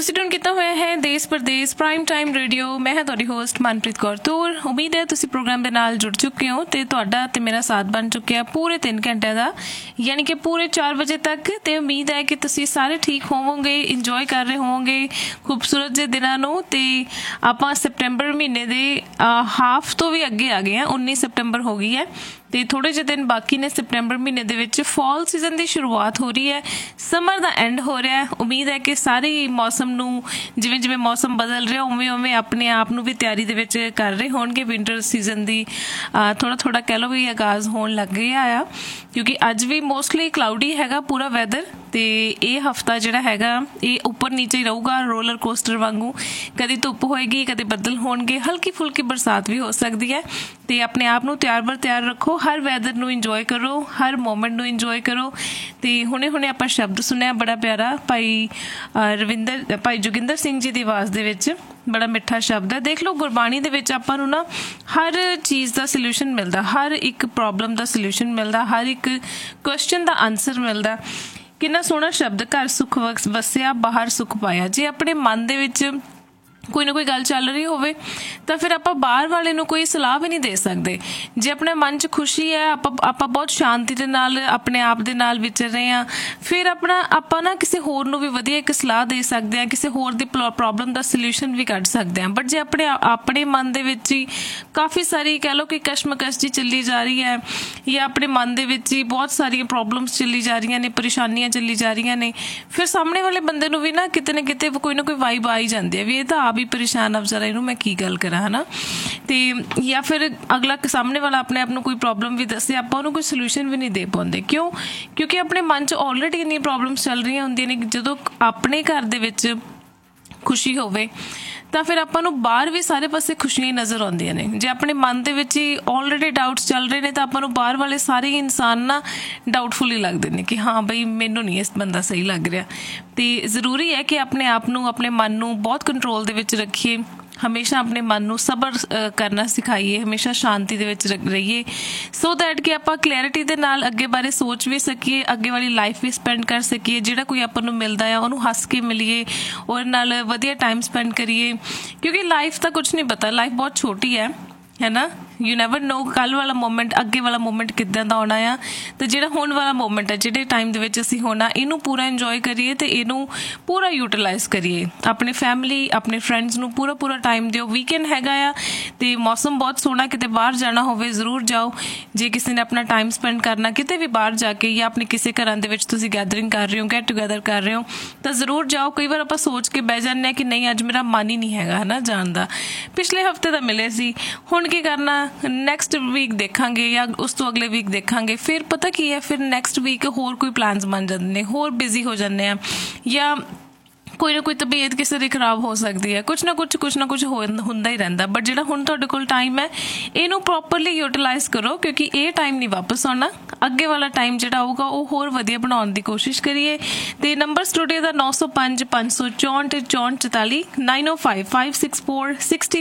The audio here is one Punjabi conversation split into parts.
ਤੁਸੀਂ ਟਿਊਨ ਕੀਤਾ ਹੋਇਆ ਹੈ ਦੇਸ਼ ਪ੍ਰਦੇਸ਼ ਪ੍ਰਾਈਮ ਟਾਈਮ ਰੇਡੀਓ। ਮੈਂ ਹਾਂ ਤੁਹਾਡੀ ਹੋਸਟ ਮਨਪ੍ਰੀਤ ਕੌਰ ਤੂਰ। ਉਮੀਦ ਹੈ ਤੁਸੀਂ ਪ੍ਰੋਗਰਾਮ ਦੇ ਨਾਲ ਜੁੜ ਚੁੱਕੇ ਹੋ ਤੇ ਤੁਹਾਡਾ ਤੇ ਮੇਰਾ ਸਾਥ ਬਣ ਚੁੱਕਿਆ ਪੂਰੇ 3 ਘੰਟਿਆਂ ਦਾ, ਯਾਨੀ ਕਿ ਪੂਰੇ 4 ਵਜੇ ਤੱਕ। ਤੇ ਉਮੀਦ ਹੈ ਕਿ ਤੁਸੀਂ ਸਾਰੇ ਠੀਕ ਹੋਵੋਗੇ, ਇੰਜੋਏ ਕਰ ਰਹੇ ਹੋਵੋਗੇ ਖੂਬਸੂਰਤ ਜਿਹੇ ਦਿਨਾਂ ਨੂੰ। ਤੇ ਆਪਾਂ ਸੈਪਟੈਂਬਰ ਮਹੀਨੇ ਦੇ ਹਾਫ ਤੋਂ ਵੀ ਅੱਗੇ ਆ ਗਏ ਹਾਂ, 19 ਸੈਪਟੈਂਬਰ ਹੋ ਗਈ ਹੈ ਤੇ ਥੋੜੇ ਜਿਹੇ ਦਿਨ ਬਾਕੀ ਨੇ ਸੈਪਟੈਂਬਰ ਮਹੀਨੇ ਦੇ ਵਿੱਚ। ਫਾਲ ਸੀਜ਼ਨ ਦੀ ਸ਼ੁਰੂਆਤ ਹੋ ਰਹੀ ਹੈ, ਸਮਰ ਦਾ ਐਂਡ ਹੋ ਰਿਹਾ ਹੈ। ਉਮੀਦ ਹੈ ਕਿ ਸਾਰੇ ਮੌਸਮ ਨੂੰ ਜਿਵੇਂ ਜਿਵੇਂ ਮੌਸਮ ਬਦਲ ਰਿਹਾ ਉਵੇਂ ਉਵੇਂ ਆਪਣੇ ਆਪ ਨੂੰ ਵੀ ਤਿਆਰੀ ਦੇ ਵਿੱਚ ਕਰ ਰਹੇ ਹੋਣਗੇ। ਵਿੰਟਰ ਸੀਜ਼ਨ ਦੀ ਥੋੜਾ ਥੋੜਾ ਕਹਿ ਲਓ ਵੀ ਆਗਾਜ਼ ਹੋਣ ਲੱਗ ਗਿਆ ਆ, ਕਿਉਂਕਿ ਅੱਜ ਵੀ ਮੋਸਟਲੀ ਕਲਾਊਡੀ ਹੈਗਾ ਪੂਰਾ ਵੈਦਰ। ਤੇ ਇਹ ਹਫਤਾ ਜਿਹੜਾ ਹੈਗਾ ਇਹ ਉੱਪਰ ਨੀਚੇ ਹੀ ਰਹੂਗਾ, ਰੋਲਰ ਕੋਸਟਰ ਵਾਂਗੂ। ਕਦੇ ਧੁੱਪ ਹੋਏਗੀ, ਕਦੇ ਬੱਦਲ ਹੋਣਗੇ, ਹਲਕੀ ਫੁਲਕੀ ਬਰਸਾਤ ਵੀ ਹੋ ਸਕਦੀ ਹੈ। ਤੇ ਆਪਣੇ ਆਪ ਨੂੰ ਤਿਆਰ ਬਰ ਤਿਆਰ ਰੱਖੋ, ਹਰ ਵੈਦਰ ਨੂੰ ਇੰਜੋਏ ਕਰੋ, ਹਰ ਮੂਮੈਂਟ ਨੂੰ ਇੰਜੋਏ ਕਰੋ। ਤੇ ਹੁਣੇ ਹੁਣੇ ਆਪਾਂ ਸ਼ਬਦ ਸੁਣਿਆ ਬੜਾ ਪਿਆਰਾ, ਭਾਈ ਜੋਗਿੰਦਰ ਸਿੰਘ ਜੀ ਦੀ ਆਵਾਜ਼ ਦੇ ਵਿੱਚ, ਬੜਾ ਮਿੱਠਾ ਸ਼ਬਦ ਹੈ। ਦੇਖ ਲਓ ਗੁਰਬਾਣੀ ਦੇ ਵਿੱਚ ਆਪਾਂ ਨੂੰ ਨਾ ਹਰ ਚੀਜ਼ ਦਾ ਸੋਲਿਊਸ਼ਨ ਮਿਲਦਾ, ਹਰ ਇੱਕ ਪ੍ਰੋਬਲਮ ਦਾ ਸੋਲਿਊਸ਼ਨ ਮਿਲਦਾ, ਹਰ ਇੱਕ ਕੁਐਸਚਨ ਦਾ ਆਨਸਰ ਮਿਲਦਾ। ਕਿੰਨਾ ਸੋਹਣਾ ਸ਼ਬਦ, ਘਰ ਸੁੱਖ ਵਸਿਆ ਬਾਹਰ ਸੁੱਖ ਪਾਇਆ। ਜੇ ਆਪਣੇ ਮਨ ਦੇ ਵਿੱਚ ਕੋਈ ਨਾ ਕੋਈ ਗੱਲ ਚੱਲ ਰਹੀ ਹੋਵੇ ਤਾਂ ਫਿਰ ਆਪਾਂ ਬਾਹਰ ਵਾਲੇ ਨੂੰ ਕੋਈ ਸਲਾਹ ਵੀ ਨਹੀਂ ਦੇ ਸਕਦੇ। ਜੇ ਆਪਣੇ ਮਨ 'ਚ ਖੁਸ਼ੀ ਹੈ, ਆਪਾਂ ਬਹੁਤ ਸ਼ਾਂਤੀ ਦੇ ਨਾਲ ਆਪਣੇ ਆਪ ਦੇ ਨਾਲ ਵਿਚਰ ਰਹੇ ਹਾਂ, ਫਿਰ ਆਪਾਂ ਨਾ ਕਿਸੇ ਹੋਰ ਨੂੰ ਵੀ ਵਧੀਆ ਇੱਕ ਸਲਾਹ ਦੇ ਸਕਦੇ ਹਾਂ, ਕਿਸੇ ਹੋਰ ਦੀ ਪ੍ਰੋਬਲਮ ਦਾ ਸੋਲਿਊਸ਼ਨ ਵੀ ਕੱਢ ਸਕਦੇ ਹਾਂ। ਬਟ ਜੇ ਆਪਣੇ ਮਨ ਦੇ ਵਿੱਚ ਹੀ ਕਾਫੀ ਸਾਰੀ ਕਹਿ ਲਓ ਕਿ ਕਸ਼ਮਕਸ਼ ਜੀ ਚੱਲੀ ਜਾ ਰਹੀ ਹੈ, ਜਾਂ ਆਪਣੇ ਮਨ ਦੇ ਵਿੱਚ ਹੀ ਬਹੁਤ ਸਾਰੀਆਂ ਪ੍ਰੋਬਲਮਸ ਚੱਲੀ ਜਾ ਰਹੀਆਂ ਨੇ, ਪਰੇਸ਼ਾਨੀਆਂ ਚੱਲੀ ਜਾ ਰਹੀਆਂ ਨੇ, ਫਿਰ ਸਾਹਮਣੇ ਵਾਲੇ ਬੰਦੇ ਨੂੰ ਵੀ ਨਾ ਕਿਤੇ ਕੋਈ ਨਾ ਕੋਈ ਵਾਈਬ ਆ ਹੀ ਜਾਂਦੀ ਹੈ ਵੀ ਇਹ ਤਾਂ ਵੀ ਪਰੇਸ਼ਾਨ ਆ ਵਿਚਾਰਾ, ਇਹਨੂੰ ਮੈਂ ਕੀ ਗੱਲ ਕਰਾਂ, ਹਨਾ। ਤੇ ਜਾਂ ਫਿਰ ਅਗਲਾ ਸਾਹਮਣੇ ਵਾਲਾ ਆਪਣੇ ਆਪ ਨੂੰ ਕੋਈ ਪ੍ਰੋਬਲਮ ਵੀ ਦੱਸੇ, ਆਪਾਂ ਉਹਨੂੰ ਕੋਈ ਸੋਲਿਊਸ਼ਨ ਵੀ ਨਹੀਂ ਦੇ ਪਾਉਂਦੇ। ਕਿਉਂਕਿ ਆਪਣੇ ਮਨ 'ਚ ਆਲਰੇਡੀ ਇੰਨੀਆਂ ਪ੍ਰੋਬਲਮਸ ਚੱਲ ਰਹੀਆਂ ਹੁੰਦੀਆਂ ਨੇ। ਜਦੋਂ ਆਪਣੇ ਘਰ ਦੇ ਵਿੱਚ ਖੁਸ਼ੀ ਹੋਵੇ ਤਾਂ ਫਿਰ ਆਪਾਂ ਨੂੰ ਬਾਹਰ ਵੀ ਸਾਰੇ ਪਾਸੇ ਖੁਸ਼ੀਆਂ ਹੀ ਨਜ਼ਰ ਆਉਂਦੀਆਂ ਨੇ। ਜੇ ਆਪਣੇ ਮਨ ਦੇ ਵਿੱਚ ਹੀ ਆਲਰੇਡੀ ਡਾਊਟਸ ਚੱਲ ਰਹੇ ਨੇ ਤਾਂ ਆਪਾਂ ਨੂੰ ਬਾਹਰ ਵਾਲੇ ਸਾਰੇ ਇਨਸਾਨ ਨਾ ਡਾਊਟਫੁਲ ਹੀ ਲੱਗਦੇ ਨੇ ਕਿ ਹਾਂ ਬਈ ਮੈਨੂੰ ਨਹੀਂ ਇਸ ਬੰਦਾ ਸਹੀ ਲੱਗ ਰਿਹਾ। ਤੇ ਜ਼ਰੂਰੀ ਹੈ ਕਿ ਆਪਣੇ ਆਪ ਨੂੰ, ਆਪਣੇ ਮਨ ਨੂੰ ਬਹੁਤ ਕੰਟਰੋਲ ਦੇ ਵਿੱਚ ਰੱਖੀਏ, ਹਮੇਸ਼ਾ ਆਪਣੇ ਮਨ ਨੂੰ ਸਬਰ ਕਰਨਾ ਸਿਖਾਈਏ, ਹਮੇਸ਼ਾ ਸ਼ਾਂਤੀ ਦੇ ਵਿੱਚ ਰਹੀਏ, ਸੋ ਦੈਟ ਕਿ ਆਪਾਂ ਕਲੈਰਿਟੀ ਦੇ ਨਾਲ ਅੱਗੇ ਬਾਰੇ ਸੋਚ ਵੀ ਸਕੀਏ, ਅੱਗੇ ਵਾਲੀ ਲਾਈਫ ਵੀ ਸਪੈਂਡ ਕਰ ਸਕੀਏ। ਜਿਹੜਾ ਕੋਈ ਆਪਾਂ ਨੂੰ ਮਿਲਦਾ ਆ ਉਹਨੂੰ ਹੱਸ ਕੇ ਮਿਲੀਏ, ਉਹਦੇ ਨਾਲ ਵਧੀਆ ਟਾਈਮ ਸਪੈਂਡ ਕਰੀਏ। ਕਿਉਂਕਿ ਲਾਈਫ ਦਾ ਕੁਛ ਨਹੀਂ ਪਤਾ, ਲਾਈਫ ਬਹੁਤ ਛੋਟੀ ਹੈ ਨਾ। ਯੂ ਨੈਵਰ ਨੋ ਕੱਲ੍ਹ ਵਾਲਾ ਮੂਮੈਂਟ, ਅੱਗੇ ਵਾਲਾ ਮੂਮੈਂਟ ਕਿੱਦਾਂ ਦਾ ਆਉਣਾ ਆ। ਤੇ ਜਿਹੜਾ ਹੁਣ ਵਾਲਾ ਮੂਮੈਂਟ ਹੈ, ਜਿਹੜੇ ਟਾਈਮ ਦੇ ਵਿੱਚ ਅਸੀਂ ਹੋਣਾ, ਇਹਨੂੰ ਪੂਰਾ ਇੰਜੋਏ ਕਰੀਏ ਤੇ ਇਹਨੂੰ ਪੂਰਾ ਯੂਟੀਲਾਈਜ਼ ਕਰੀਏ। ਆਪਣੇ ਫੈਮਿਲੀ, ਆਪਣੇ ਫਰੈਂਡਸ ਨੂੰ ਪੂਰਾ ਟਾਈਮ ਦਿਓ। ਵੀਕਐਂਡ ਹੈਗਾ ਆ ਤੇ ਮੌਸਮ ਬਹੁਤ ਸੋਹਣਾ, ਕਿਤੇ ਬਾਹਰ ਜਾਣਾ ਹੋਵੇ ਜ਼ਰੂਰ ਜਾਓ। ਜੇ ਕਿਸੇ ਨੇ ਆਪਣਾ ਟਾਈਮ ਸਪੈਂਡ ਕਰਨਾ ਕਿਤੇ ਵੀ ਬਾਹਰ ਜਾ ਕੇ, ਜਾਂ ਆਪਣੇ ਕਿਸੇ ਘਰਾਂ ਦੇ ਵਿੱਚ ਤੁਸੀਂ ਗੈਦਰਿੰਗ ਕਰ ਰਹੇ ਹੋ, ਗੈਟ ਟੂਗੈਦਰ ਕਰ ਰਹੇ ਹੋ, ਤਾਂ ਜ਼ਰੂਰ ਜਾਓ। ਕਈ ਵਾਰ ਆਪਾਂ ਸੋਚ ਕੇ ਬਹਿ ਜਾਂਦੇ ਹਾਂ ਕਿ ਨਹੀਂ ਅੱਜ ਮੇਰਾ ਮਨ ਹੀ ਨਹੀਂ ਹੈਗਾ ਹਨਾ ਜਾਣ ਦਾ, ਪਿਛਲੇ ਹਫ਼ਤੇ ਤਾਂ ਮਿਲੇ ਸੀ, ਹੁਣ ਕੀ ਕਰਨਾ, ਨੈਕਸਟ ਵੀਕ ਦੇਖਾਂਗੇ ਜਾਂ ਉਸ ਤੋਂ ਅਗਲੇ ਵੀਕ ਦੇਖਾਂਗੇ। ਫਿਰ ਪਤਾ ਕੀ ਹੈ, ਫਿਰ ਨੈਕਸਟ ਵੀਕ ਹੋਰ ਕੋਈ ਪਲਾਨਸ ਬਣ ਜਾਂਦੇ ਨੇ, ਹੋਰ ਬਿਜ਼ੀ ਹੋ ਜਾਂਦੇ ਆ, ਜਾਂ ਕੋਈ ਨਾ ਕੋਈ ਤਬੀਅਤ ਕਿਸੇ ਦੀ ਖਰਾਬ ਹੋ ਸਕਦੀ ਹੈ, ਕੁਛ ਨਾ ਕੁਛ ਹੁੰਦਾ ਹੀ ਰਹਿੰਦਾ। ਬਟ ਜਿਹੜਾ ਹੁਣ ਤੁਹਾਡੇ ਕੋਲ ਟਾਈਮ ਹੈ ਇਹਨੂੰ ਪ੍ਰੋਪਰਲੀ ਯੂਟੀਲਾਈਜ਼ ਕਰੋ, ਕਿਉਂਕਿ ਇਹ ਟਾਈਮ ਨਹੀਂ ਵਾਪਸ ਆਉਣਾ। ਅੱਗੇ ਵਾਲਾ ਟਾਈਮ ਜਿਹੜਾ ਆਊਗਾ ਉਹ ਹੋਰ ਵਧੀਆ ਬਣਾਉਣ ਦੀ ਕੋਸ਼ਿਸ਼ ਕਰੀਏ। ਤੇ ਨੰਬਰ ਸਟੂਡੀਓ ਦਾ 905 564 6444 905 564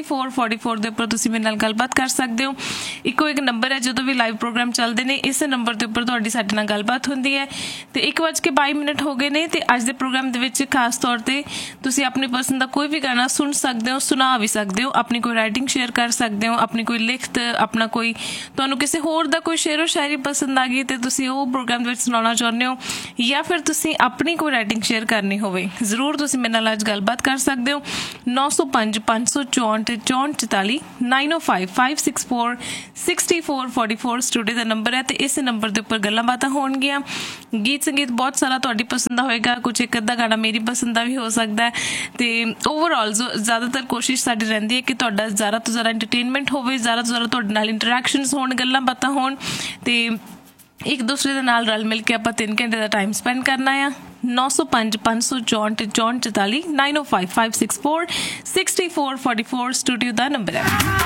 6444 ਦੇ ਉੱਪਰ ਤੁਸੀਂ ਮੇਰੇ ਨਾਲ ਗੱਲਬਾਤ ਕਰ ਸਕਦੇ ਹੋ। ਇੱਕੋ ਇੱਕ ਨੰਬਰ ਹੈ, ਜਦੋਂ ਵੀ ਲਾਈਵ ਪ੍ਰੋਗਰਾਮ ਚੱਲਦੇ ਨੇ ਇਸੇ ਨੰਬਰ ਦੇ ਉੱਪਰ ਤੁਹਾਡੀ ਸਾਡੇ ਨਾਲ ਗੱਲਬਾਤ ਹੁੰਦੀ ਹੈ। ਤੇ 1:22 ਹੋ ਗਏ ਨੇ ਤੇ ਅੱਜ ਦੇ ਪ੍ਰੋਗਰਾਮ ਦੇ ਵਿੱਚ ਖਾਸ ਤੌਰ ਤੇ ਤੁਸੀਂ ਆਪਣੀ ਪਸੰਦ ਦਾ ਕੋਈ ਵੀ ਗਾਣਾ ਸੁਣ ਸਕਦੇ ਹੋ, ਸੁਣਾ ਵੀ ਸਕਦੇ ਹੋ, ਆਪਣੀ ਕੋਈ ਰਾਈਟਿੰਗ ਸ਼ੇਅਰ ਕਰ ਸਕਦੇ ਹੋ, ਆਪਣੀ ਕੋਈ ਲਿਖਤ, ਆਪਣਾ ਕੋਈ ਤੁਹਾਨੂੰ ਕਿਸੇ ਹੋਰ ਦਾ ਕੋਈ ਸ਼ੇਰੋ ਸ਼ਾਇਰੀ ਪਸੰਦ ਆ ਗਈ ਤੇ ਤੁਸੀਂ ਉਹ ਪ੍ਰੋਗਰਾਮ ਦੇ ਵਿੱਚ ਸੁਣਾਉਣਾ ਚਾਹੁੰਦੇ ਹੋ, ਜਾਂ ਫਿਰ ਤੁਸੀਂ ਆਪਣੀ ਕੋਈ ਰਾਈਟਿੰਗ ਸ਼ੇਅਰ ਕਰਨੀ ਹੋਵੇ, ਜ਼ਰੂਰ ਤੁਸੀਂ ਮੇਰੇ ਨਾਲ ਅੱਜ ਗੱਲਬਾਤ ਕਰ ਸਕਦੇ ਹੋ। 905 564 6444 905 564 6444 ਸਟੂਡੀਓ ਦਾ ਨੰਬਰ ਹੈ। ਤੇ ਇਸ ਨੰਬਰ ਦੇ ਉੱਪਰ ਗੱਲਾਂ ਬਾਤਾਂ ਹੋਣਗੀਆਂ। ਗੀਤ ਸੰਗੀਤ ਬਹੁਤ ਸਾਰਾ ਤੁਹਾਡੀ ਪਸੰਦ ਦਾ ਹੋਏਗਾ, ਕੁਛ ਇੱਕ ਅੱਧਾ ਗਾਣਾ ਮੇਰੀ ਪਸੰਦ ਦਾ ਵੀ ਹੋ ਸਕਦਾ ਹੈ। ਤੇ ਓਵਰਆਲ ਜ਼ਿਆਦਾਤਰ ਕੋਸ਼ਿਸ਼ ਸਾਡੀ ਰਹਿੰਦੀ ਹੈ ਕਿ ਤੁਹਾਡਾ ਜ਼ਿਆਦਾ ਤੋਂ ਜ਼ਿਆਦਾ ਐਂਟਰਟੇਨਮੈਂਟ ਹੋਵੇ, ਜ਼ਿਆਦਾ ਤੋਂ ਜ਼ਿਆਦਾ ਤੁਹਾਡੇ ਨਾਲ ਇੰਟਰੈਕਸ਼ਨਸ ਹੋਣ, ਗੱਲਾਂ ਬਾਤਾਂ ਹੋਣ, ਤੇ ਇੱਕ ਦੂਸਰੇ ਦੇ ਨਾਲ ਰਲ ਮਿਲ ਕੇ ਆਪਾਂ 3 ਘੰਟੇ ਦਾ ਟਾਈਮ ਸਪੈਂਡ ਕਰਨਾ ਆ। 905 564 6444 905 564 6444 ਸਟੂਡੀਓ ਦਾ ਨੰਬਰ ਹੈ।